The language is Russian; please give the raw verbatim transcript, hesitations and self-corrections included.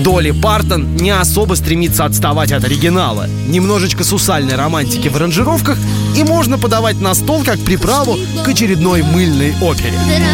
Долли Партон не особо стремится отставать от оригинала. Немножечко сусальной романтики в аранжировках, и можно подавать на стол как приправу к очередной мыльной опере.